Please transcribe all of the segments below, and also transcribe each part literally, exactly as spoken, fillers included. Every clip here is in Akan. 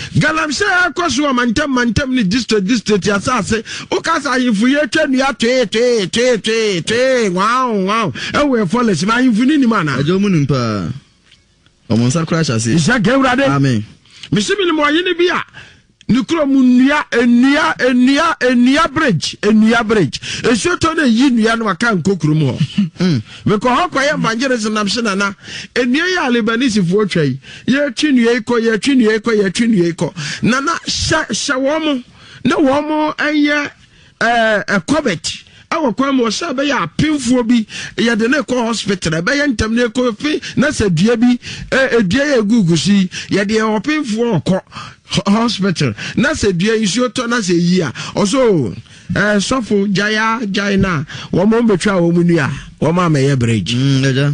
galamse akoso mantem mantem ni district district asase o kasa yifu ye twanua twe twe twe twe twe wow wow e we followers ma yifu ni ni mana ajo mu nimpa omonsa crash ase isa gewrade amen misimi ni mo yini bia Nukro munia enia enia enia bridge enia bridge esoto na yi nua no aka nkokuru mu ho mm me ko ho ko ye evangelism nam se nana enia ya Albanese fu otwai ye twinua iko ye twinua iko ye twinua iko nana sha sha wo mo na wo mo eye eh ekobet awo kwa mo sha be ya pinfuo bi ye de na ko hospital be ye ntam na ko fi na sa dua bi eh dua ye gugusi ye de opinfuo ko hospital na se dua isu to na se yi a oso eh sofo jaya jaina wo mo betwa wo munua wo ma me ye bridge mm eja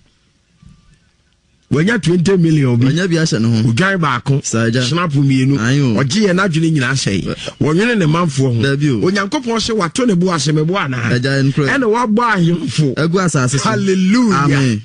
wanya twenty million bi wanya bi ase no ho udwan ba ko saja snap mienu oje ye na dwene nyina sei wonwene ne manfo ho onyankopon se wato ne bo ase me bo ana eja ene wa bo ahemfo egu asase hallelujah amen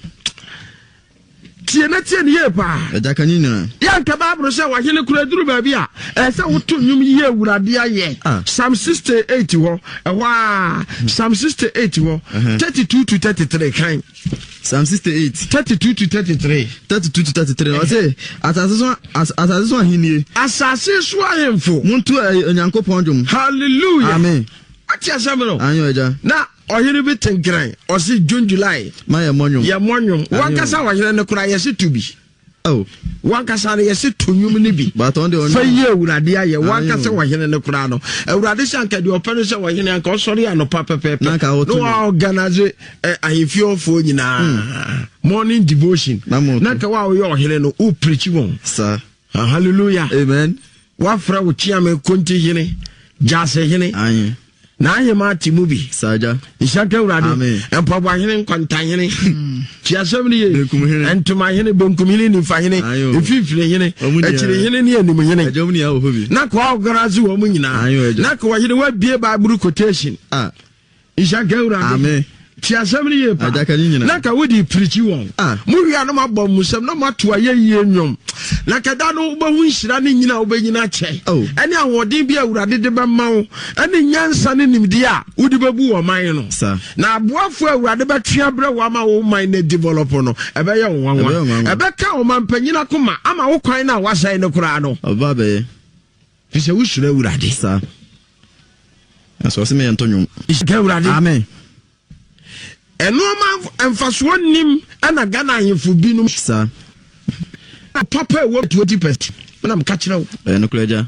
tie na tie ne ye pa eja kanyi nyina ya nka Bible say wa hene kura duru ba bia e se woto nwum ye awurade aye Psalm sixty-eight ho e wa Psalm sixty-eight ho thirty-two to thirty-three kan Psalm sixty-eight thirty-two to thirty-three thirty-two to thirty-three o say asase so asase so ahinie asase so ahemfo muntu onyankopon dwom hallelujah amen ati asamero anyo eja na oyire bi tenkran o si June July ma ye monwom ye monwom wankasa wahire ne kura ye se tubi oh wankasa ne ye se tonyum ne bi but on the on fa ye awurade aye wankasa wahire ne kura no awurade shanka de opano se wahire anka osori anopa pepepe no organize ahefio nyina morning devotion na ka wa yo ohire no o preach won sir hallelujah amen wa fra wo chiame konti hine jase hine aye na ahema timubi saja ishaka urade empabo ahene nkwantanhene chiasem ni ye entuma hene benkumini ni fahene efifire hene echire hene ni anim hene ajomni ya ohobi na kwa ogarazi wo munyina na kwa hene wa bie bible quotation ah ishaka urade amen chiasem ni ye pa na ka wodi preach won mu hia no mabom musem na mato aye yie nwom na kada no ba hu nhira ne nyina obanyina che ene awodin bia awurade de ba mawo ene nyansa ne nimdi a wodi babu wo man no na aboafo awurade ba twia bre wo ama wo man na develop no ebe ye wonwanwa ebe ka wo man panyina koma ama wo kwan na wasai ne kura no obabe fise wo sura awurade sa aso se me entonwom ishika awurade amen eno ma emfaso nim ana Ghana ahemfo binum sa papa wo twenty percent na m ka kire wo eh no kleja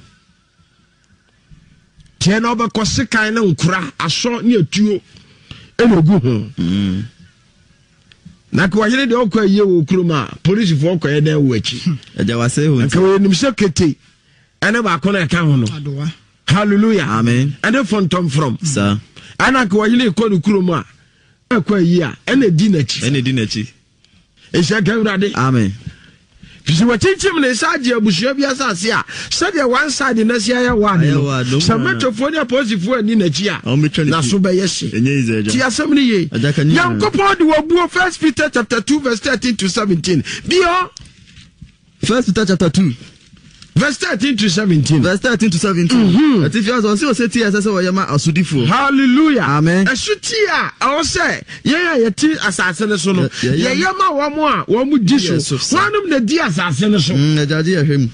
tie na obekose kan na nkura aso ne atuo ene ogu ho mm na ko yire de okwa ye wo kuruma police fo okwa ye den wo achi eja wase ho nti ko nim se kete ene ba ko na ka ho no hallelujah amen ene from tom from sir ana ko yire ko no kuruma akwa yi a ene di na chi ene di na chi e se ka urade amen Pisi wachimchim ne saji abushia bi asase a sade one side na sia ya one no sametofo ne posifo ani na chi a na so be yesi ti asem ne ye Yankopon de wabuo First Peter chapter two verse thirteen to seventeen bio First Peter chapter two verse thirteen to seventeen verse thirteen to seventeen ati fi aso se ti ase se wo yema asudifo hallelujah amen esuti a o se ye ya yeti asase ne so no ye yema wo mo a wo mu di so wanum na di asase ne so mm ajaji ya hwem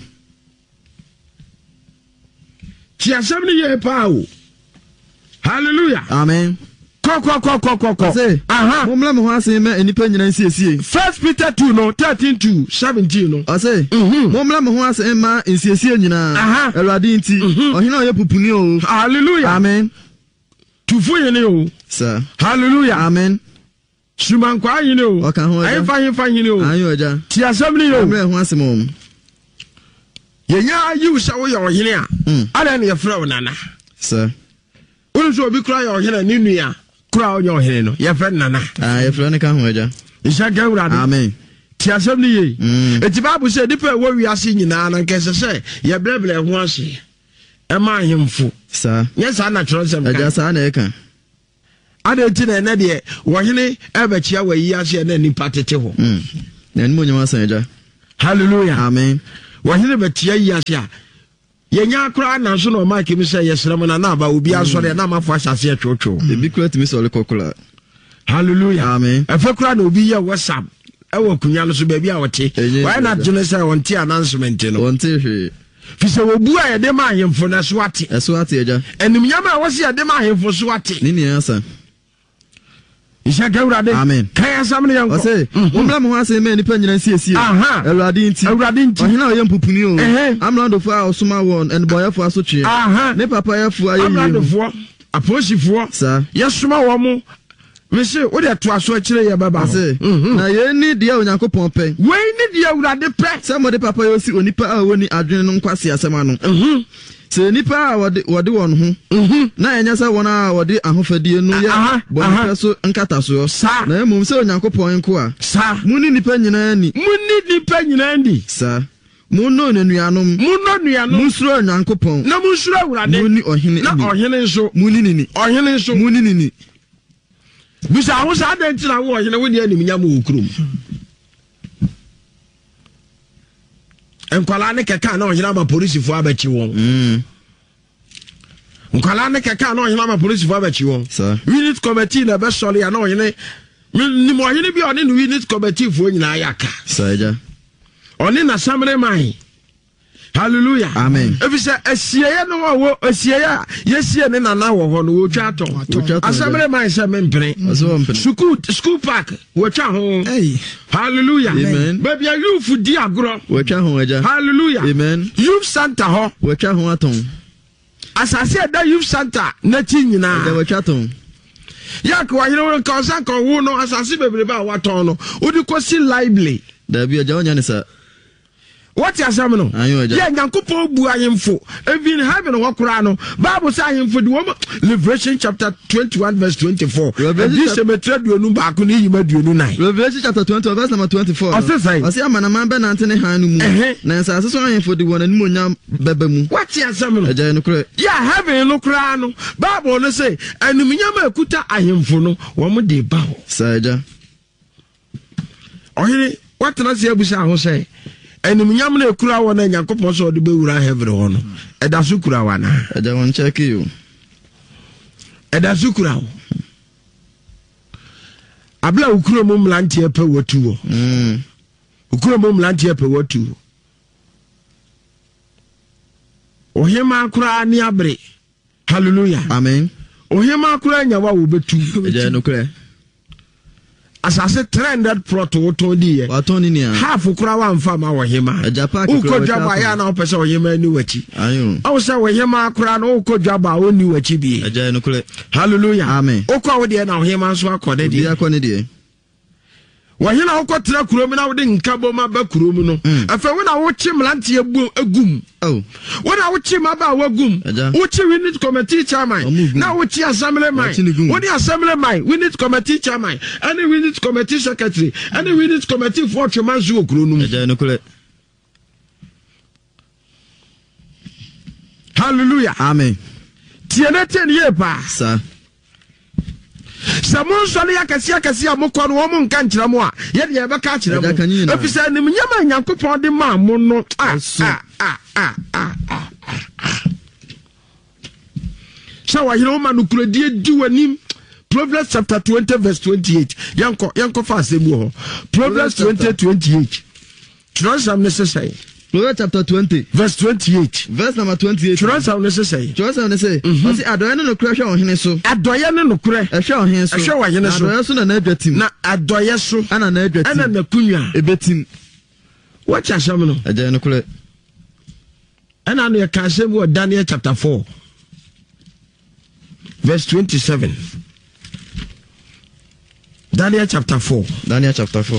ti asem ne ye pa o hallelujah amen ko ko ko ko ko ko aha momla me ho ase me enipa nyina nsiesie First Peter two no thirteen to seventeen no ase momla me ho ase ma nsiesie nyina awurade nti ohina oye pupuni o hallelujah amen tufu yene o sir hallelujah amen suman kwa yene o ayi fa yin fa yene o ayo aja ti assembly yo momla ho ase mom yenya ayi usa wo ye ohine a ala ne ye fra nana sir unu so obi kura ye ohine ni nua kura onye ohene no ye fe nana ah ye fe ne ka ho aja isha ga urade amen ti asem ni ye eti Bible say dipa wo wi ase nyina na nke se se ye bleble ho ase e ma ahemfo sa yes na tro sem aja sa na e kan ade ti na na de wo hene e ba chia wa yi ase na ni patete ho mm na ni mo nyama san aja hallelujah amen wo hene ba chia yi ase a yenya akra na so no mark mi say yesrem na na ba obi asore na mafo asase atwotwo ebi kura timi so le kokula hallelujah amen afekura na obi ye whatsapp ewo kunya no so ba bi a wote why not Genesis wonte announcement no wonte hwe fi se obu a ye de ma ahemfo na so ate eso ate eja enim nyama a wose ye de ma ahemfo so ate ni ni ansa Isha Gawrade. Amen. Kaya samne yanko. Ose, umbla mo ase me nipa nyina siesie. Aha. Ewrade nti. Ewrade nti. Ohina oye mpupuni o. Amrando fo a osuma won en boyefo asotwe. Aha. Ne papa yefo aye. Amrando fo, aposifo. Sa. Yesuma wo mo. We say wo de to aso akire ye baba. Ase. Na ye ni de Onyankopon pe. We ni de Ewrade pe. Se mo de papa yo si onipa a woni adwene no nkwase asema no. Mhm. Se nipa a wode wode won ho mhm na enya sa won a wode ahofadie no ya bonka so nkata so na emum se Onyankopon nko a sa muni nipa nyina ni muni nipa nyina ni sa munno nenuanom munno nuanom musuro Onyankopon na musuro Awurade muni ohene na ohene nso muni nini ohene nso muni nini bisa ho sa adanti na wo ohene woni anim nyam wo kurum Nkwala ne keka na ohina ma police fo abachi won mm Nkwala ne keka na ohina ma police fo abachi won unit committee na be sole ya na ohine ni mo ohine bi oni no unit committee fo nyina ayaka saja oni na samre mai hallelujah amen efise asieye no wo asieye yesie ne nana wo ho no wo twa to asamre mai se mempere school school park wo twa ho hey hallelujah amen baby you fu di agro wo twa ho aja hallelujah amen youth center ho wo twa ho aton asase da youth center na chi nyina da wo twa ton yak wa hiro won kan san kan wo no asase bebre ba wa ton no odi kosi library da bi aja onya ne sa what you say no yeah Nyankopon bu ahemfo even heaven wakura no Bible say ahemfo di wo Revelation chapter twenty-one verse twenty-four this cemetery duonu ba ko ni yima duonu nine Revelation chapter twenty verse number twenty-four o say say o say amana man be nante ne han no mu na nsa aseso ahemfo di wona ni monyam beba mu what you say no aja no kure yeah heaven no kura no Bible no say enumnyam akuta ahemfo no wo mo de ba ho saja ohiri what na say abusa ho say enumnyam na ekura wo na Nyankopon so de bewura heaven ho no eda so kura wa na eda won check you eda so kura wo abla ukuro mo mlante epe wotu wo mm ukuro mo mlante epe wotu ohema kura ni abre hallelujah amen ohema kura nyawa wo betu eda no kura asase three hundred plot woto di ye wato ni nia half kura wa mfa ma wohema uko dwaba ya na opese wohema ni wachi ayo o se wohema kura na uko dwaba oni wachi bi aja no kure hallelujah amen uko wo de na wohema so akode di akone di wohena uko tra kurom na wo de nkabo ma ba kurom no afa wo na wo chi mlante egum oh wo na wo chi ma ba wagum wo chi unit committee chairman na wo chi assembly man wo di assembly man unit committee chairman any unit committee secretary any unit committee for chairman zu okuro no aja no kule hallelujah amen tienete ni epa sa Samon sole yakasi yakasi amukọ no wo mu nka nkyerɛ mo a ye de ye bɛka kyerɛ mo afisa nim nyama Nyankopon de ma mo no ah ah ah ah so wa hiro ma no kurodie di wanim Proverbs chapter twenty verse twenty-eight yanko yanko fa asemu ho Proverbs twenty twenty-eight Transam necessary Proverbs chapter twenty verse twenty-eight verse number twenty-eight Transam necessary Transam necessary o say adoye no kura hwe ohene so adoye no kura ehwe ohene so ehwe ohene so adoye so na na adwatim na adoye so ana na adwatim ana na kunwa ebetim what you say no adoye no kura ana no ye ka say wo Daniel chapter four verse twenty-seven Daniel chapter four Daniel chapter four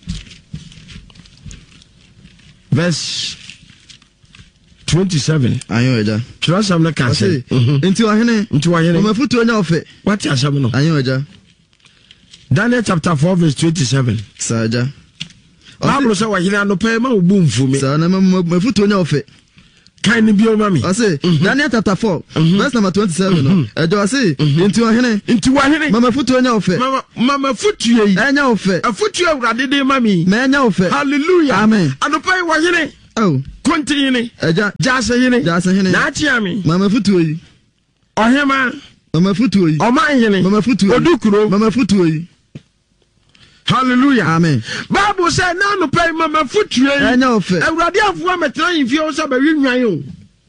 verse twenty-seven ayo eja trust am na ka say enti ohene enti ohene o mafutu onya ofe what you say no ayo eja Daniel chapter four verse twenty-seven saja Bible say ohene anope ma obu mfumi sa na mafutu onya ofe kan ni bio mami I say Daniel chapter four verse number twenty-seven no ejo say enti ohene enti ohene mama futu onya ofe mama mama futu yi enya ofe afutu awurade de mami ma enya ofe hallelujah amen anope ohene Oh. Continue. Eja. Jasa hini. Jasa hini. Na chiami. Mama futu yi. Ohema. Mama futu yi. Oma hini. Mama futu yi. Odukuro. Mama futu yi. Hallelujah. Amen. Bible say na no pay mama futu yi. Enya ofe. Awurade afua metra yimfie o so ba wi nwan o.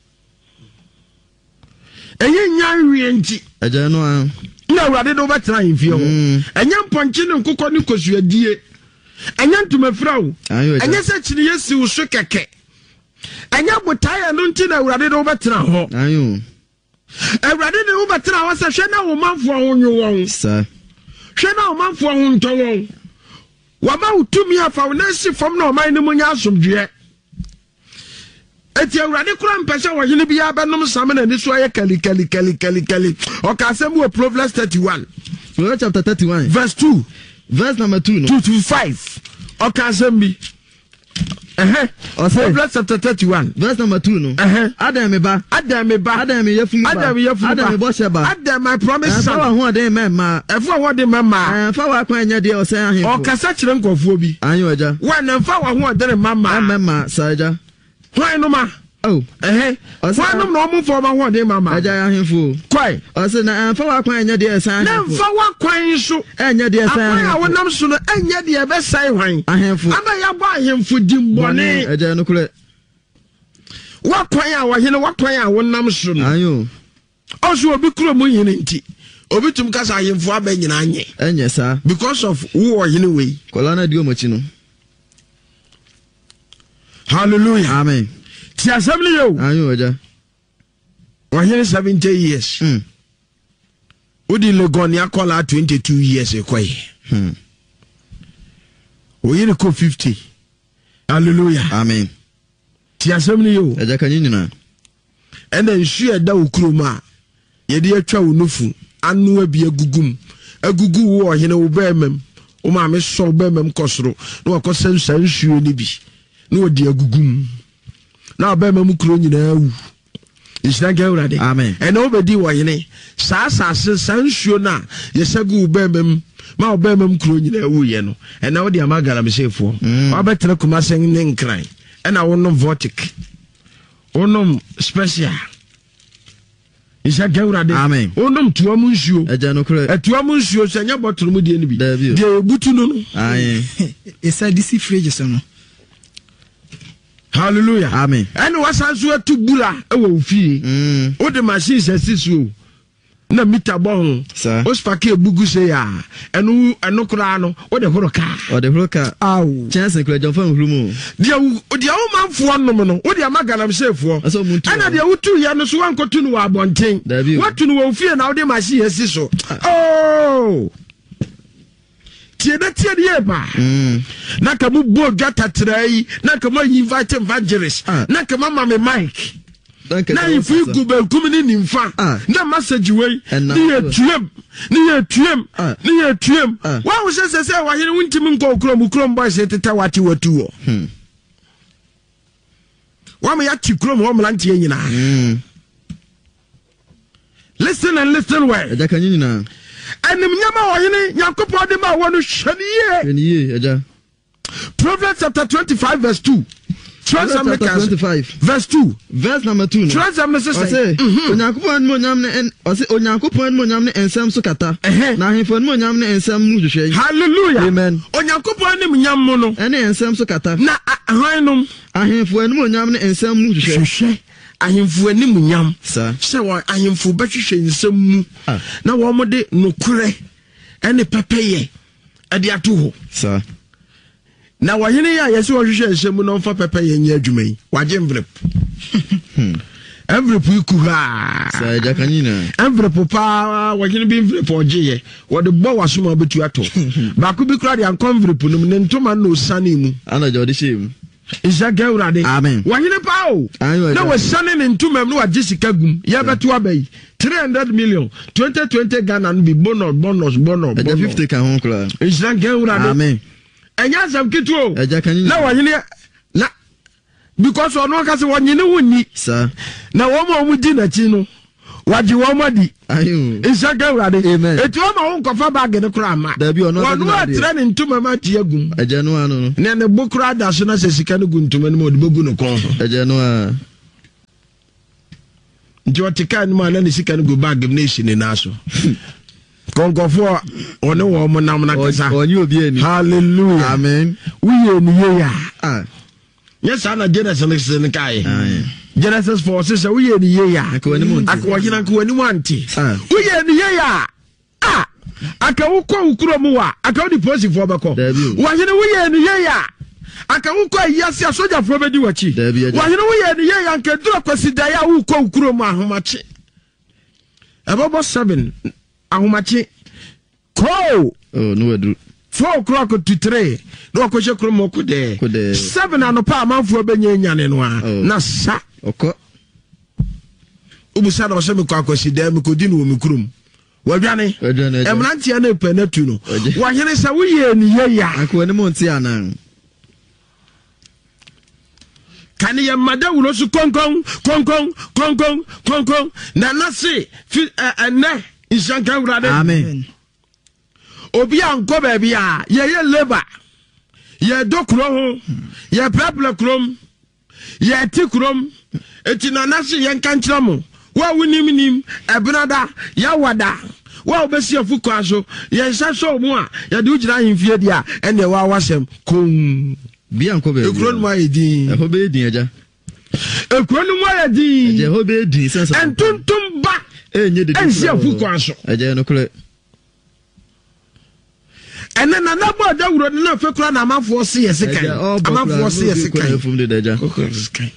Eye nyan wi enti. Eja no an. Na awurade do betra yimfie o. Enya mponchi ne nkokɔ ne kosuadie. Enya ntuma fra o. Enya se chiri yesi wo so keke. Enya botaye no nti na awurade do betra ho. Ayo. Awurade do betra ho se hwe na wo manfo ho nwo won. Sa. Hwe na wo manfo ho nto won. Waba utumi afa wo na si fam na o man ne munya asomdwe. Eti awurade kura mpese wo hene bia benom sam na ni so aye kali kali kali kali kali. O ka asem wo Proverbs thirty-one. Proverbs chapter thirty-one. Verse two. Verse number two no. two to five. O ka asem bi. Eh eh. Proverbs chapter thirty-one. Verse number two no. Eh eh. Adam me ba. Adam me ba. Adam me yefun ba. Adam me yefun ba. Adam me bo sheba. Adam my promise son. Fa wa ho de mema. Efu ho de mema. Eh fa wa kwan nya de o se ahen. O ka sa kire nkofo bi. Anyo eja. Wa na fa wa ho de mema. Mema sa eja. Hwan no ma. Oh, eh. Hwan no no mo for ba ho de mema. Eja ya ahenfo. Kwai. O se na fa wa kwan nya de e san. Na fa wa kwan so. Enya de e san. Akwan a wonam so no enya de e be sai hwan. Ahenfo. Aba ya ba ahenfo dimbone. Eja no kule. Wa kwan a wa hene wa kwan a wonam so no. Ayo. Also obi kuro mu hene nti. Obi tum kasa ahenfo aba nyina anye. Enye sa. Because of wo hene we. Kola na di omochi no. Hallelujah. Amen. Ti assembly yo. Ayo eja. Wa hene seventy years. Mm. Odi Legon ya kola twenty-two years ekoi. Hmm. O yene ko fifty. Hallelujah. Amen. Ti assembly yo. Eja kanyina. Ena nsu eda okroma. Ye de atwa wo nufu. Anu abi agugum. Agugu wo hene wo bemem. O ma me so bemem kosoro. Na wakosa nsu nsuo ni bi. Na odi agugum. Na bemem kro nyina awu. Isnanga urade. Amen. Ena obedi wo hene. Sa sa se sansuo na ye sagu bemem. Ma obemem kro nyina awu ye no. Ena odi amagala mesefo. Wa betre kuma sen ne nkran. Ena wono vortic. Wono special. Isa gawrade. Amen. Wono tuamu nsuo. Eja no kure. Etuamu nsuo senya bottle mu de ni bi. De butu no no. Aye. Isa disi fridge so no. Hallelujah. Amen. Ene wasanso atu bula e wo fie. Mm. O de machine sesiso. Na mita bon. Sir. O spake bugu se ya. Enu enu kura no. O de horoka. O de horoka. Aw. Chance kura John fan hrumu. Dia dia o manfo nom no. O de amaganam sefo. Aso muntu. Ana dia wutu ya no so wankotu no wa abonten. Watu no wo fie na o de machine sesiso. Oh. Tie na tie de ba. Mm. Na ka mu bo dwata trai, na ka ma invite evangelist. Ah. Na ka ma me mic. Danke. Na ifu gube kumini nimfa. Ah. Na message we. And Ni etuem. Ni etuem. Ah. Ni etuem. Ah. Wa wo se se se wa hene wuntimi nko okrom okrom boys eteta wati watu wo. Hmm. Wa me ya ti krom ho mlantie nyina. Hmm. Listen and listen well. Eja kanyina. Anim nyama wa hene Yakobɔ de ma wo no hwaniye. Hwaniye eja. Proverbs chapter twenty-five verse two. Chapter twenty-five verse two. Verse number two. Transam say. Ose Onyankopɔn mo nyam ne ose Onyankopɔn mo nyam ne ensam so kata. Na ahemfo mo nyam ne ensam mu hwehwɛ. Hallelujah. Amen. Onyankopɔn ne nyam mo no. Ene ensam so kata. Na ahwanum ahemfo mo nyam ne ensam mu hwehwɛ. Hwehwɛ. Ahemfo anim nyam. Sa. Sɛ wa ahemfo bɛhwehwɛ nsam mu. Na wo mo de nokure ene pepeye ade ato ho. Sa. Na wa hene ya yesi wo hwehwɛ nsam mu no mfa pepeye nya adwuma yi. Waje envelope. Envelope iku ha. Sa eja kanyina. Envelope pa wa hene bi envelope ogiye. Wo de bɔ wasoma betu ato. Ba ko bi kura de an envelope no ne ntoma no sane mu. Ana jodi shem. Isa gawrade. Amen. Wa hene pa o. Na wa sane ne ntoma no waje sika gum. Ya betu abai. three hundred million. twenty twenty Ghana no bi bonus bonus bonus. Eja fifty ka ho kura. Isa gawrade. Amen. Enya sam kitu o. Eja kanyina. Na wa hene na because ono ka se wonyene wonni. Sa. Na wo mo mu di na chi no. waji wo madi ayo isaka urade amen etu ma won kofa bag ne kura ma da bi ono wonu atre ne ntuma ma tie agum ajanu anu ne ne bokura da so na sesika ne gu ntuma ne mo de bogu no kon ajanu a nti otika ne ma na ne sika ne gu bag ne shine na so konkofo one wo mo nam na kesa onye obi ani hallelujah amen uye ni ye ya ah yes ana Genesis ne kai Genesis four says uye ni ye ya akwajina ko ani wanti uye ni ye ya ah aka ukọ ukuro mu wa aka odi police fo beko wahene uye ni ye ya aka ukọ yasi asoja fo bedi wachi wahene uye ni ye ya nke duro kwasida ya ukọ ukuro mu ahomachi ebobo seven ahomachi ko oh no wedu four o'clock to three no akoshe kromo kude seven anopa amanfo benye nyane no a na sa oko ubusa na o se me kwa akosida me kodi no mi kurum wadwane emrantia na penatu no wahene sa wuye ni ye ya akwani mo nti anan kani ya madawulo su konkon konkon konkon konkon na nasi ene isanka urade amen obi anko ba bia ye ye labor ye dokro ho ye people krom ye ti krom eti na nasi ye nkankyra mo wa wunim nim ebnada ya wada wa obesi afuko aso ye nsa so mu a ye de ugira himfie dia ene wa wasem kom bi anko ba ekro no ayi din e ho be din aja ekro no ayi din je ho be din sense entuntum ba enye de ensi afuko aso aja no kule ene na na bo da wuro na fe kura na amafo se yesekan amafo se yesekan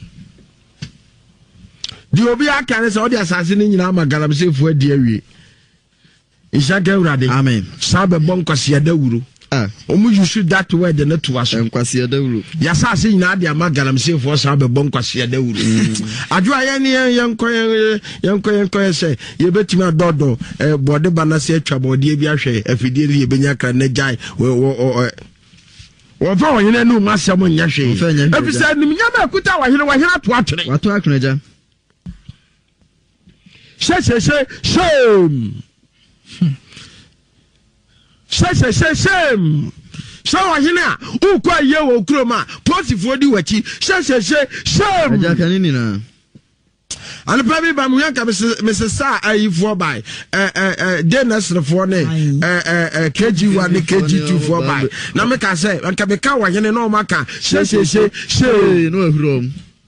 di obi aka ne se odi asase ni nyina ma galamse fu adi awie isaka urade amen sabe bon kwase da wuro ah omu yusu that word na to aso kwase da wuro ya sase nyina adi ama galamse fu sabe bon kwase da wuro adwo aye ne yen koyen yen koyen koyen se ye betimi adodo eh bode banase atwa bode bi ahwe afidie ye benya kra na jai wo fa wahene no masam nya hwe efisa nim nya ma kuta wahene wahene to atwene wato akuna ja she she she shame she she she shame so wahene a ukwa ye wo kroma posifo di wachi she she she shame aja kanini na and probably by Muyanka Missus Sa ayifo by eh eh Dennis for ne eh eh K G one K G two for by na me ka say anka be ka wahene no maka she she she she no ahrom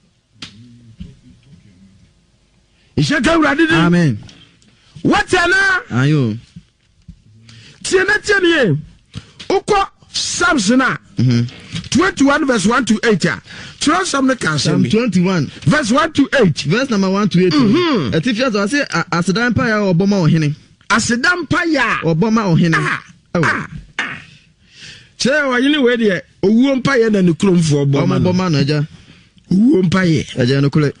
Ishaka urade amen what na ayo tiena tiena uko Samsona twenty-one verse one to eight ya try some can Psalm twenty-one verse one to eight verse number one to eight etifia so say asedan pa ya oboma ohene asedan pa ya oboma ohene che wayini we de owuo mpa ye na ne kromfo oboma oboma na aja owuo mpa ye aja no kule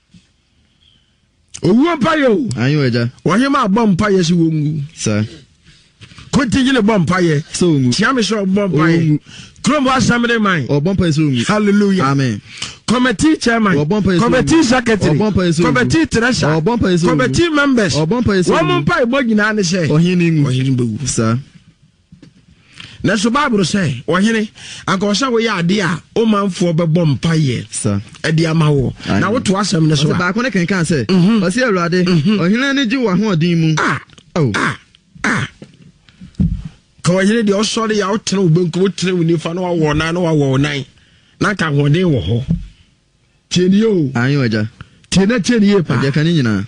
owuo mpa ye o ayo aja wahema abom mpa ye si wongu sa kontinye le bom mpa ye so wongu tiame so bom mpa ye Krom asamre man obom pa so wongu hallelujah amen committee chairman committee secretary committee treasurer committee members obom pa so won mpa igbo nyina ne se ohini ngu ohini bewu sa na so babro se ohini anka osa wo ya ade a o manfo bebo mpa ye sa ade ama wo na wo to asam ne so ba ko ne kan kan se o se awurade ohini ne ji wo ho odin mu ah oh ah ah ko ohini de o sori ya o tene wo benku wo tene wo nifa na wo na na wo nan na ka hoden wo ho tieni yo ayo aja tiena tieni ye pa aja kan nyina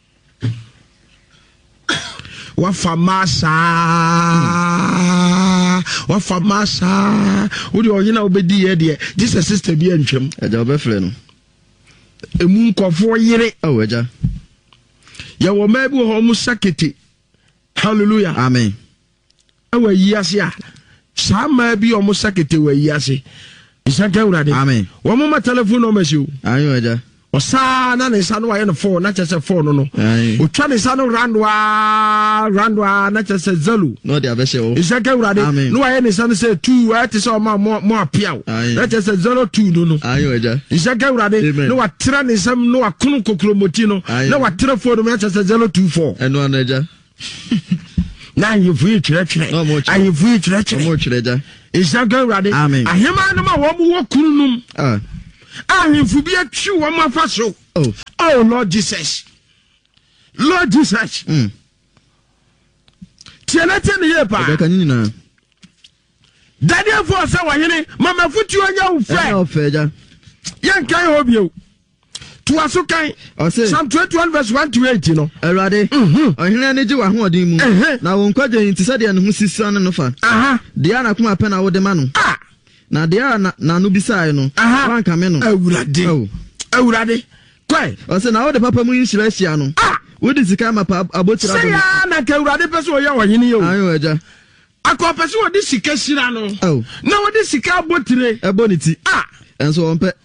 wa famasa wa famasa wo de oyina obedi ye de Jesus sister bi antwem aja obefre no emu nkofo yire oh aja ya wo ma bi ho mu sakete hallelujah amen awa yiase a sa ma bi o mu sakete wa yiase isaka urade amen wo mu ma telephone no mesi o ayo aja Osa na ne sa no wa ye no four na chese four no no. O twa ne sa no randwa randwa na chese zelu. No de abehye o. Isaka urade no wa ye ne sa no say two wa te say o ma mo apia o. Na chese zero two no no. Ayo eja. Isaka urade no wa tra ne sam no wa kunu kokromoti no. Na wa tra four no na chese zero two four. Eno na eja. Na you free chere chere. I you free chere chere. Mo chere eja. Isaka urade. Ahema no ma wo mo wo kunum. Ah. Ahemfu bi atwi wo ma fa so. Oh. Oh Lord Jesus. Lord Jesus. Mm. Tiana tiana ye pa. Oda kan nyina. Daniel for say wa hene mama futu onya wo fe. O fe ja. Yan kan ho bio. To aso kan. Psalm twenty-one verse one to eight no. Erade. Mhm. Ohene ne ji wa ho odin mu. Na won kwaje nti se de ne ho sisa ne no fa. Aha. De ana kuma pe na wo de ma no. Ah. Na de ana na no bisai no. Wan ka me no. Awurade. Oh. Awurade. Kwai. O se na wo de papa mu yinhira hia no. Ah. Wo di sika ma pa abotira do. Se ya na ka awurade pese o ya wo hene yo. Ayo eja. Akọ pese wo di sika hira no. Oh. Na wo di sika abotire. Eboniti. Ah. Enso won pe.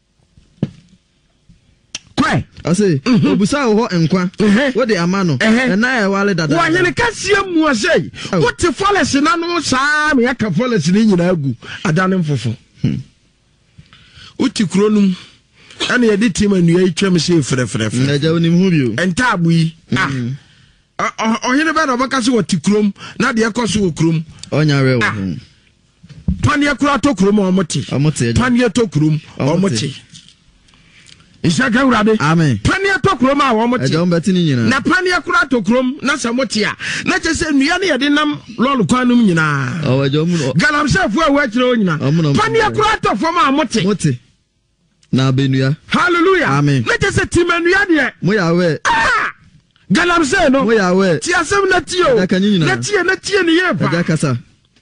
Kwai. I say, obusa wo enkwa. Wo de ama no. Na e wale dada. Wo hene kasia mu asei. Wo te foles na no saa me yaka foles ni nyina agu. Adane mfofo. Wo ti kronum. Ana ye di tim anu ye twam se frɛ frɛ frɛ. Na ja onim hu bio. Enta abu yi. Ah. O hene ba na obaka se wo ti krom na de ekoso wo krom. Onya we wo. Pan ye kura to krom o moti. Pan ye to krom o moti. Isaka urade. Amen. Pania to krom a wo moti. Eja umbeti ni nyina. Na pania kura to krom na samoti a. Na chese nua na ye de nam lolu kwanum nyina. O eja mu. Galamsefo a wa kire nyina. Pania kura to fom a moti. Moti. Na benua. Hallelujah. Amen. Na chese timanua de. Mo ya we. Ah! Galamse no. Mo ya we. Ti asem na ti o. Na tie na tie ni ye pa. Eja kasa.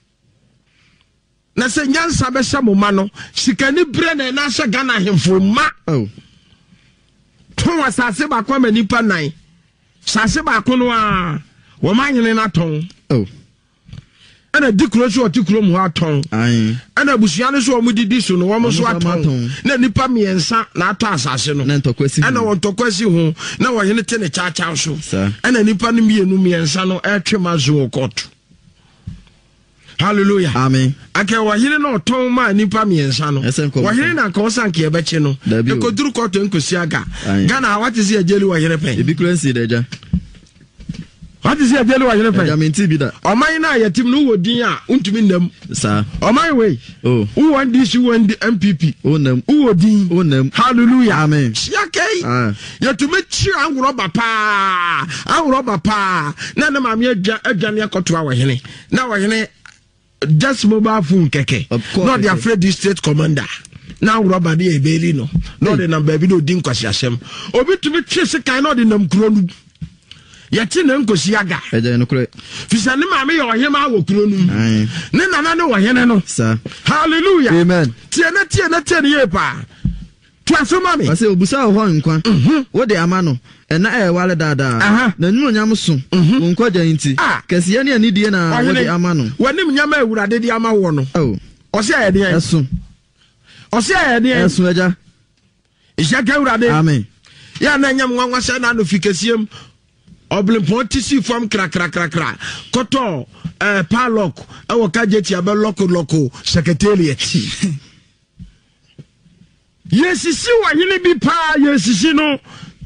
Na se nyansa be sha mo ma no. Sikani bre na na sha Ghana hemfo ma. Oh. Ton asase ba kwa manipa nan. Sase ba ko no a wo manyene na ton. Oh. Ana dikro so otikro mu aton. Ai. Ana busua no so o mudidi so no wo mo so aton. Na nipa miensa na ato asase no. Na ntokwasi. Ana wo ntokwasi ho na wo hene te ne cha cha so. Ana nipa no mienu miensa no etwe mazo koto. Hallelujah. Amen. Ake wahire na oton ma nipa miensa no. Wahire na ka osanke ebeche no. E ko duru koto nkosi aga. Ghana what is here jeli wahire pen. E bi currency deja. What is here jeli wahire pen. Ja menti bi da. Oman na yatim no wodin a untumi ndam. Sa. Oman we. Oh. Who want this you want the M P P. Oh nam. Who wodin. Oh nam. Hallelujah. Amen. Siakei. Ah. Yatumi chi anwuro bapa. Anwuro bapa. Na na mame adwa adwane akoto a wahene. Na wahene just mobile phone keke. Not the afraid this state commander. Now rubber the ebeli no. Not the number baby no din kwasi asem. Obi to me chase kan no the nam kronu. Yati na nkosi aga. Eja no kure. Fisa ne maame ye ohema wo kronu. Ne nana ne ohene no. Sir. Hallelujah. Amen. Tie na tie na tie ne ye pa. Twaso mame. Ase obusa ho nkwa. Wo de ama no. Ena e wale dada. Na nyu nyam so. Won kwaja nti. Kese ne ani die na wo de ama no. Wanim nyama awurade de ama wo no. Oh. Ose aye de. Eso. Ose aye de. Eso eja. Ishaka awurade. Amen. Ya na nyam nwanwa se na no fikasiem. Oblimpon tisi form kra kra kra kra. Koto eh palok e wo kajeti abe loko loko secretariat. Yesisi wa hini bi pa yesisi no.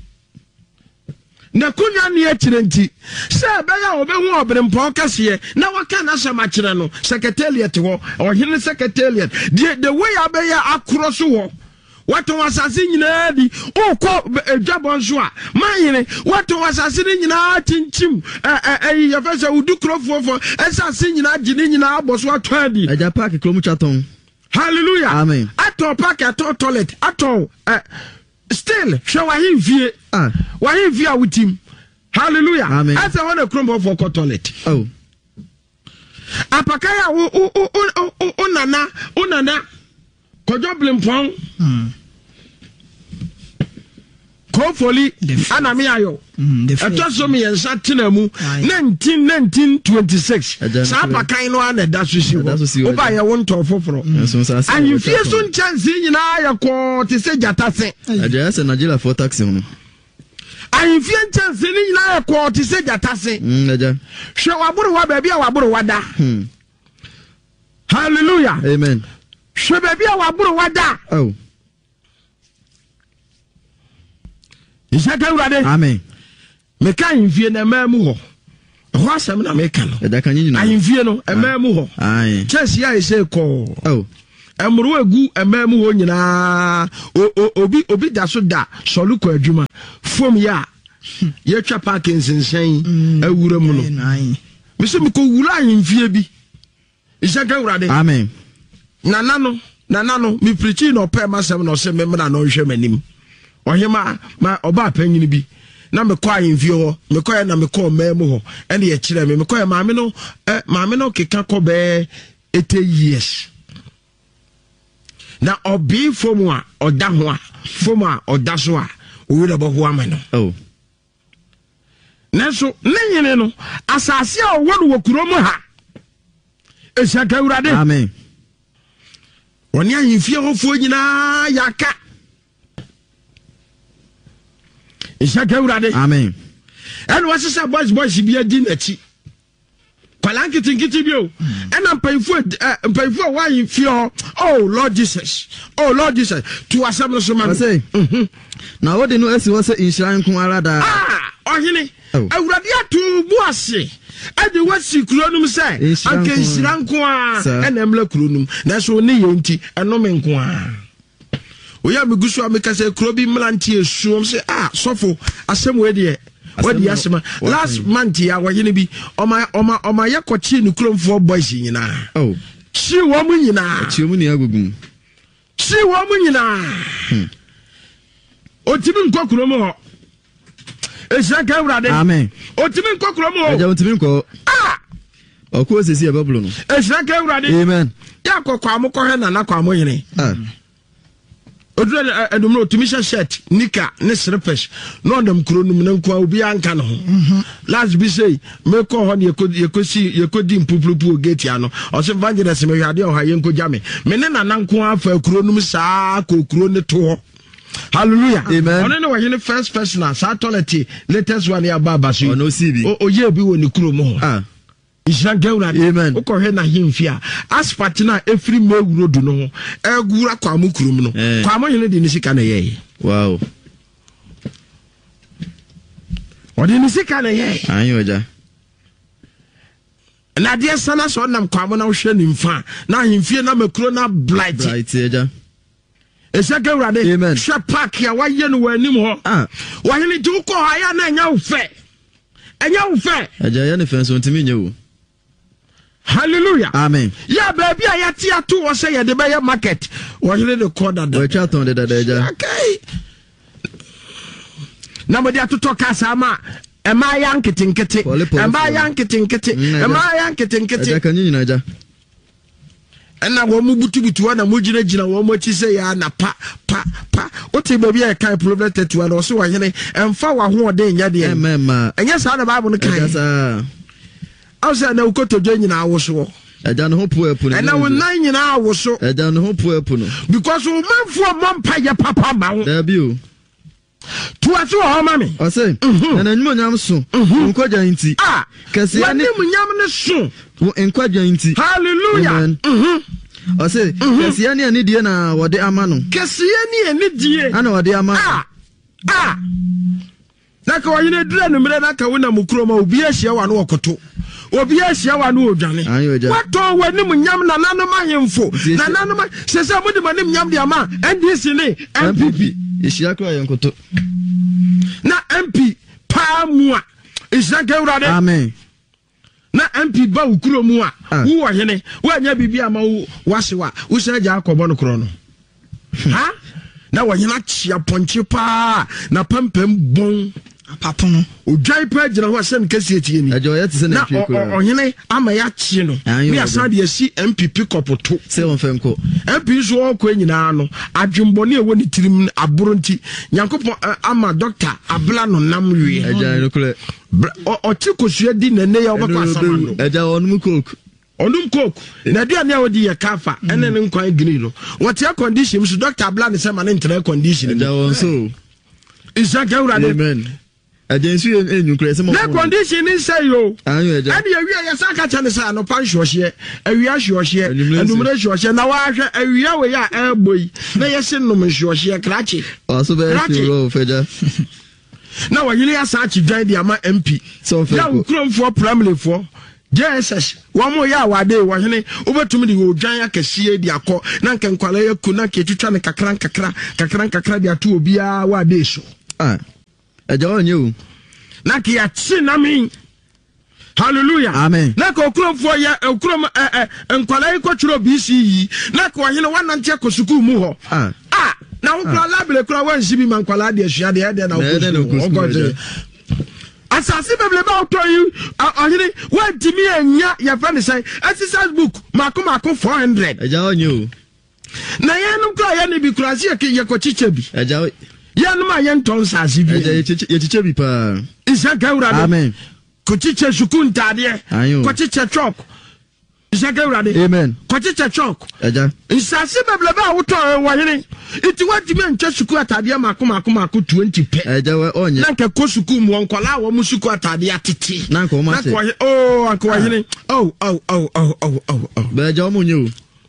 Na kunya ne akire nti se be ya obehu obrimpon kase na waka na sema kire no secretariat ho ohine secretariat the, the way abeya akro so ho wato wasase nyina di okọ edwabon so a manyene wato wasase nyina tinchim eh eh ya fese udu krofofo esase nyina gine nyina aboso ato adi eja park kromu chaton. Hallelujah. Amen. Ato park ato toilet ato eh still hwe wahin vie ah wahin vie a wutim. Hallelujah. Amen. Asa wana krombo for toilet. Oh. Apakaya o o o o unana unana kojo blimpon. Hmm. Ko fofoli ana me ayo eto so me yensa tena mu nineteen nineteen twenty-six sa pakan no ana da so si wo ba ye won to foforo an fie so nchansi nyina ya ko te se jatase aja se Nigeria for taxi hono an fie nchansi ni nyina ya ko te se jatase mm aja hwe waburu wa ba bia waburu wada hmm hallelujah amen hwe ba bia waburu wada oh Isaka urade amen me kan vie na mamu ho ho asem na me kan e da kan nyina ayin vie no e mamu ho ayin chesi ya ise ko oh emru egu e mamu ho nyina obi obi da so da solu ko adwuma fom ya ye twa parking sensen awura mu no me se me ko wura ayin vie bi Isaka urade amen nana no nana no me preach no pe masem no se me mra no hwe manim ohima ma oba panyini bi na me kwa yinfie ho me kwa na me kwa memu ho ene ye kire me me kwa maame no eh maame no keka ko be eighty years na obi fomu a oda ho a fomu a oda so a owi da bo ho amano oh neso nenyene no asase a owo no wokuro mu ha Isaka urade amen woni ayinfie ho fo nyina yaka Isaka urade amen and what is boys boys bi adi nachi kwalanki tinkiti bio and am payfo payfo why you feel oh Lord Jesus oh Lord Jesus to asem so man say na wo de no esi wo say inshiran kun ara da ah ohini awurade atu bu ase ade wasi kuronum say anke inshiran kun a and emla kuronum na so ne yenti eno me kun a oya migusu ameka say krobi mlanti esuom say ah sofo asem we de wadi asema last month ya wayene bi oma oma oma yakochi ni kromfo boys nyina oh chi wo mu nyina chi mu ni agugun chi wo mu nyina otimi nko krom ho Isaka urade amen otimi nko krom ho eja otimi nko ah okwo sesi e bablo no Isaka urade amen ya kokwa mo ko he na na kwa mo yene ah odure edumro otimisha shirt nika ne slippers no ndam kronum na nko obi anka no last be say me ko ho ne yekosi yekodi mpupulupu gate ya no o se evangelist me hwade o ha yenko jame me ne na nanko afa kronum saa ko kro ne to hallelujah amen ono ne wa yene first person sa toilet latest one ya baba so ono sibi o ye bi woni krom ho ah Isaka urade amen uko he na himfia asphalt na every mewuro do no egura kwa mukurum no kwa mo yene de ni sika na ye wow odi ni sika na ye ayo ja na de sana so nam kwa mo na hwe ni mfa na himfie na makuro na blight blight ja Isaka urade amen hwe park ya wa ye no wanim ho ah wa yene ti uko ha ya na nya wo fe enya wo fe aja ya ne fenso ntimi nye wo hallelujah amen ya baby a yati atu wo say ye de be market wo yene de corner da we chat on de da ja okay na mo de atoto kasa ma e ma ya nketinketi e ma ya nketinketi e ma ya nketinketi aja kan nyina aja na wo mu butubutu na mo gina gina wo mo chi say ya na pa pa pa o te baby e kai problem tetu na o so wo yene emfa wa ho ode nya de emma enya sa na bible no kai asa asa na ukoto je nyina awoso aja no ho pu epu no na wo nan nyina awoso aja no ho pu epu no because wo manfo mompa ya papa ma wo da bi o to aso ho ma me o say na nyimo nyam so nkwaja nti ah kase ya ne nyam ne so nkwaja nti hallelujah mhm o say kase ya ne ani die na wode ama no kase ya ne ani die ana wode ama ah ah na ka wayine dura no mre na ka wona mukuro ma obi ahia wa no okoto obi ahia wa no odwane wato wani mu nyam na nanu ma hemfo na nanu ma sese mu de manim nyam de ama N D C ne M P P ehia kra yenkoto na M P pa mu a Isaka urade amen na M P ba ukuro mu a wo wo hene wo anya bibi ama wo wase wa wo se ja akobo no kro no ha na wo hena chia ponche pa na pampam bon papono odwan pa gyina ho asem kesi etie ni ajo ya tse na twe ko ohene ama ya kye no me asan de asi M P P kopoto se won fenko M P so okwa nyina no adwembone ewo ni tirim aboro nti Nyankopon ama doctor abla no nam wie aja no kule o ti kosua di nene ya obakwa asama no aja onum coke onum coke na dia ne odi ye kafa ene ne nkwan green no what your condition so doctor abla ne say ma ne ntere condition aja won so Isaka urade amen agency enyu kure se mo na condition ni say yo anyo aja ade awia ye saka cha ne say no pan hwohye awia hwohye enumre hwohye na wa hwe awia we ya eboyi na ye se num hwohye krachi o so be ti ro feja na wa yiri asa chi dwan di ama M P so fe ya ukromfo primary fo J S S wa mo ya wade wo hene obetumi di odwan akese di akọ na nkenkwala ya ku na ketutwa ne kakran kakra kakran kakra di atu obia wade so ah aja onye o na ki ya chi na mi hallelujah amen na ko okromfo ya okrom eh eh nkwala ikotwuro B C yi na ko hene wanante akosuku mu ho ah ah na ukra labele kra wansi bi mankwala de asua de de na okosu asasi bebele ba oto yi ohini wa dimi anya ya fa ne sai exercise book mako mako four hundred aja onye o na yenum kra ya ne bi kra si ye ko chiche bi aja yenum a yen ton sasi bi aja ye chiche bi pa Isaka urade amen ko chiche suku ntade ko chiche chok Isaka urade amen ko chiche chok aja asasi bebele ba oto wa hini iti wa dimi anya suku atade mako mako mako twenty pe aja onye na nke ko suku mu onkwala wo mu suku atade atete na ko ma se oh anko wa hini oh oh oh oh oh oh oh ba aja mo nye o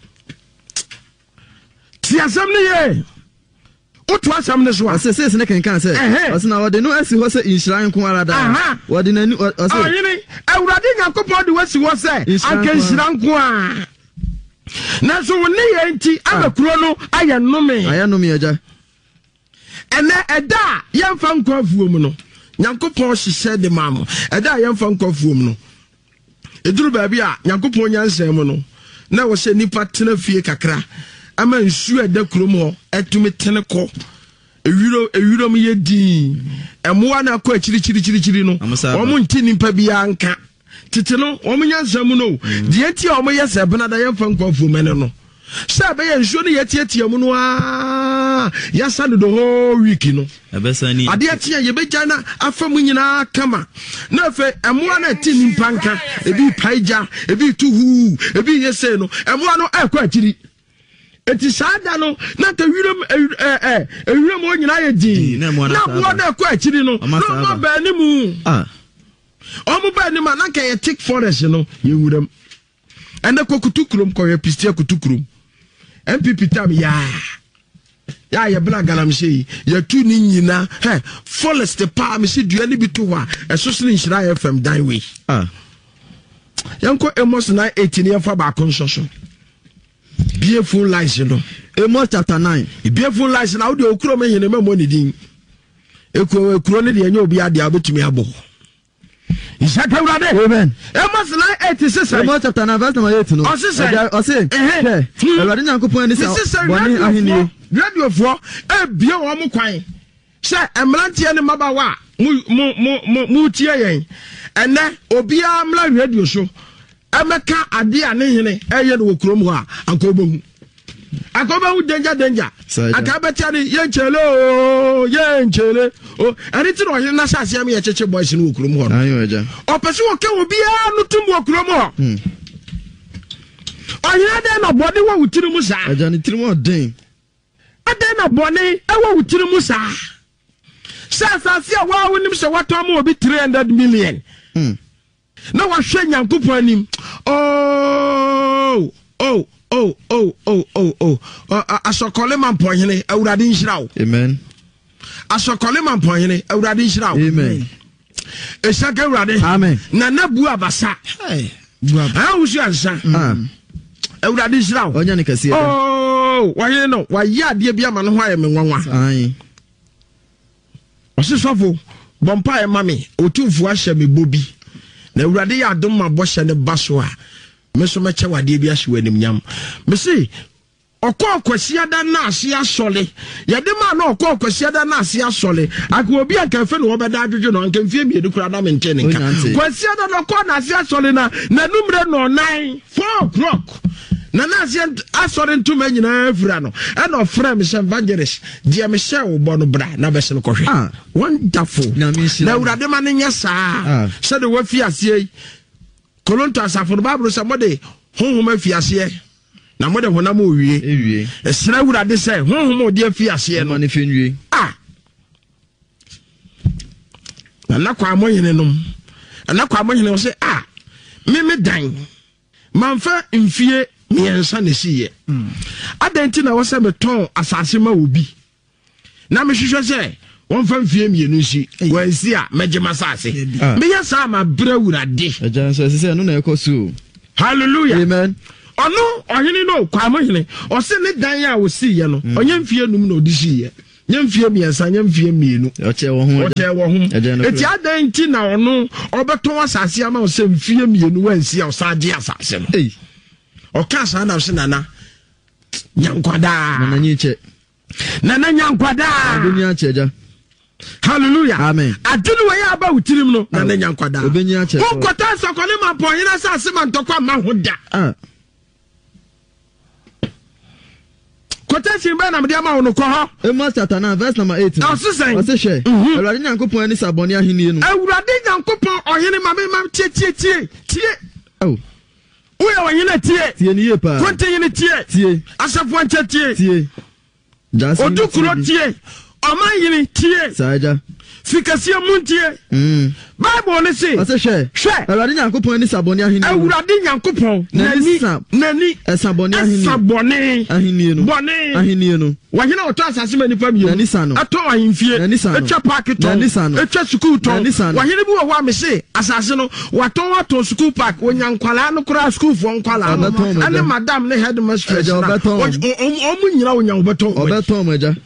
ti asam ne ye o to asam ne so a se se ne kan kan se o se na wode no asi ho se inshran ko ara da wode na ni o se oh hini awurade Nyankopon de wasi ho se anke inshran ko a na so ne ye nti abakuro no aye nnome aye nnome aja ene eda yemfa nkwa afuom no Nyankopon hyehyɛ de maamo eda yemfa nkwa afuom no eduru ba bia Nyankopon nyansɛm no na wo se nipa tena fie kakra ama nsu eda kurom ho etumi tene kɔ ewiro ewiro m ye din emoa na kɔ akiri kiri kiri kiri no omo nti nipa bia nka tete no omo nyansɛm no die ti omo yɛ bena da yemfa nkwa afuom ene no sɛ be yɛ nsu no yɛtiatia mu no a yasa no the whole week no abesani ade atia ye begya na afa mu nyina kama na fe emoa na ti nimpa nka ebi paija ebi tuhu ebi yese no emoa no akɔ akiri eti sada no na ta wiram eh eh wiram o nyina ye din na mo na akɔ akiri no no mo ba ni mu ah omo ba ni ma na ka ye tick forest no ye wuram ene kokutukurum ko ye pistia kutukurum M P P tam ya ya ye bla galamse ya tu ni nyina he forest pa me se dua ni bi to ho a eso se nhyira F M dan we ah yanko Amos nine eighteen ye fa ba konso so beautiful lies no Amos chapter nine beautiful lies na wo de okuro me hene memo ni din ekuro ekuro ne de enye obi ade abetumi abo Isaka urade amen Amos nine eighty-six Amos chapter nine verse number eight no o se o se eh Ewurade Nyankopon ni sa boni ahini radio fo e bie wo mo kwan se emrantie ne mabawa mu mu mu mu tie yen ene obi amla radio so emeka ade ane hene eye no kurom ho a ankobohu akobohu danger danger akabetia ni yenchele o yenchele o ani ti no hene na sase am ye cheche boys no kurom ho ayo eja opese wo ke obi a no tum kurom ho hm oya de na body wo wutiri mu sa eja ni tiri mo den ade na body e wo wutiri mu sa sa sa se wa wonim se wato am obi three hundred million hm na wa hwe Nyankopon anim oh oh oh oh oh oh oh asokole man pohene awurade nhira wo amen asokole man pohene awurade nhira wo amen Isaka awurade amen na nabu abasa hey bu abasa ah wusu ansa ah awurade nhira wo onya ne kase oh wa ye no wa ya ade bia ma no ho aye me nwanwa ai osisofo bompa e mame otumfu ahye me bobi na awurade ya adom ma bo hye ne baso a me so meche wade bi ahye wanim nyam me se ọkọ kwasia da na ase asole yede ma na ọkọ kwasia da na ase asole akọ obi anka fe no obeda adwodwo no anka mfie mienu kura na mente ne nka kwasia da no ọkọ na ase asole na na numre no nine four o'clock na na ase asole ntuma nyina afura no e no frame se evangelist dia me she wo bo no bra na be se no kohwe ah wonderful na urade ma ne nya saa se de wa fi ase kolonto asafo no babro se mode honhom afi ase na mo de honam owie ewie esra wurade se honhom odi afi ase no ne fenwie ah na na kwa mo yene nom na kwa mo yene se ah me me dan manfa mfie miensa ne siye mm. Adenti na wo se me ton asase ma obi na me hwehwe se won fa mfie mienu nsi wansi a megema asase me yesa ma bra wurade ajan so se no na ekosu hallelujah amen ono ohini no kwa mohini o se ne dan a wo si ye no onye mfie num na odisi ye nye mfie miensa nye mfie mienu o che wo ho o che wo ho eti adenti na ono obeton asase ama o se mfie mienu wansi a o sa age asase no eh o ka sa na o se nana nyankwada nana nyiche nana nyankwada adunya cheja hallelujah amen adunu we aba utirim no nana nyankwada obenya che ko kota sokole ma po hina sa se ma ntokwa ma hoda ah kota simba na mdia ma wono ko ho Amos chapter nine verse number eight o se sen o se hwe Awurade Nyankopon ani sabone ahenie no Awurade Nyankopon ohene ma me ma tie tie tie tie oh uya wanyina tie tie ni ye pa konte yini tie tie asafo anche tie tie odukuro tie oman yini tie saja fikasia muntie mm Bible ne say ase hwe hwe Awurade Nyankopon ani sabone ahenie Awurade Nyankopon nani nani sabone ahenie sabone ahenie no bone ahenie no wanyina oto asase mani pam ye nani sa no ato ahemfie etwa park to etwa school to wanyina bi wo wa me say asase no wato wato school park onyankwala no kura school fo nkwala ane madam ne headmistress na omu nyina onyan obeton obeton maja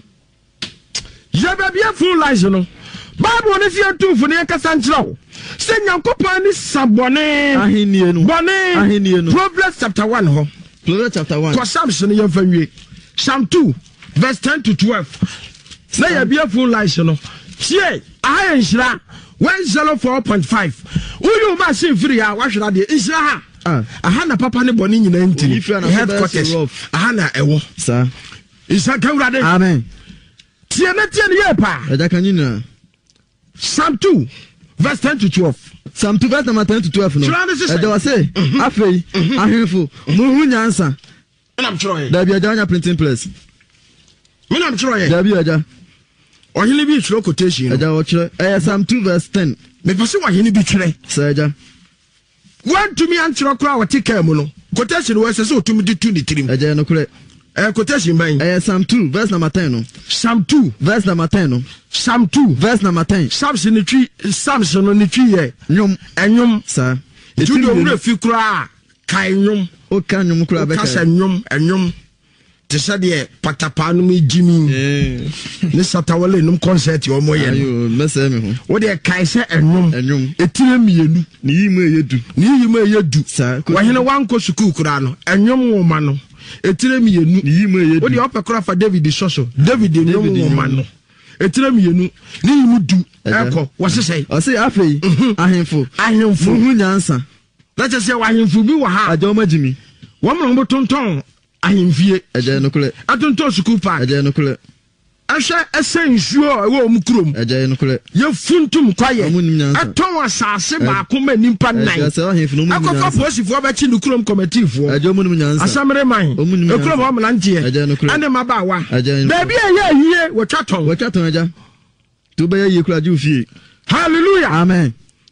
Jebe bia full lies no Bible ne fie tu fu ne kasa nkyerɛw se Nyankopɔn ni sabone ahenie no bone ahenie no Proverbs chapter one ho Proverbs chapter one ko Psalms no yɛmfa nwie Psalm two verse ten to twelve na ya bia full lies no tie aha nhyira one oh four point five uyu ma se free a wahwera de nhyira ha aha na papa ne bone nyina ntini headquarters aha na ɛwɔ sa isa kawrade amen tie na tie ne yepa ɛda kanina Psalm two verse ten to twelve Psalm two verse number ten to twelve no ɛda wase afei ahemfo muhu nyansa na am tro ye da bia janya printing press me na am tro ye da bia ja ohini bi tro quotation ɛda wo tro ɛya Psalm two verse ten me pese ohini bi tro sa ja want to me an tro kra wo tika mu no quotation wo se so tumi di two ni trim ɛja no kre Eh, quotation by eh, Psalm two, verse number ten. No? Psalm two, verse number ten. No? Psalm two, verse number ten. Psalms in the tree, Psalms on the tree, nyom, and nyom, sir. It's you don't know if you cry, nyom, o can you cry back and nyom, and nyom. To say the Patapanumi Jimmy, Miss Satawale, no concert your moya. You mess me. What they Kaiser and nyom, and nyom, a team you, ni may you do, ni may you do, sir. Why you know one course to cook, and nyom woman. Etire mienu yime yedu odi opekora fa David soso David no woman no etire mienu ni yimu du eko wosesei o se afei ahemfo ahemfo hu nyansa na che se ahemfo bi wa ha ajo magimi wo mo mo tonton ahemfie eje no kule atonton school park eje no kule ahwe esensuo ewo mu krom eje no kule ye funtum kwaye aton asase ba ko ma nimpa nine akofa posifo ba chi no krom committee fo eje mu nim nyansa asamre man ekrom o mlantie ane maba wa da bia ye hie wo twaton wo twaton eja to be ye kura ju fie hallelujah amen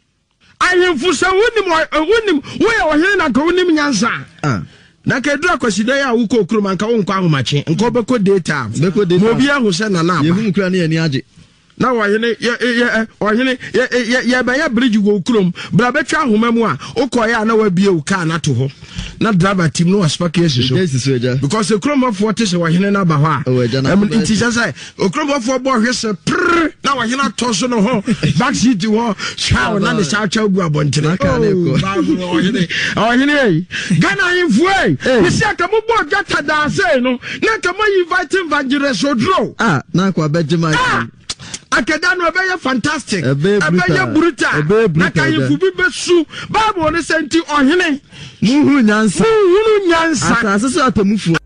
ayemfu se wonim wonim wo ye wo hene na ko wonim nyansa ah na kedura kwasida ya wuko kuruma nka wonkwa ahomache nka obeko data mo bia hu se na na yehu kura ne ani age na wahene ye wahene ye ye ba ya bridge go krom bra betwa ahoma mu a okoya na wabie u car na to ho na driver team no aspa case so because the krom of what is wahene na ba ho a em it is say okrom of bo hwese prr na wahene to so no ho back seat wo shaw na ne shaw chaw gu abontere wahene wahene Ghana info eh isi akamu bo gata da say no na kama invite evangelist odro ah na kwa bejima Akedano ebeye fantastic ebeye brutal na kayifu bi besu Bible ne senti ohene muhu nyansa muhu nyansa asase so atamufu